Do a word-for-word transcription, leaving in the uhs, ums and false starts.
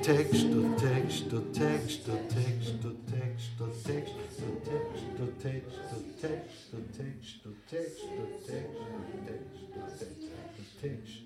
texto, texto, texto, texto, texto, texto, texto, texto, texto, texto, texto, texto, texto, texto, texto.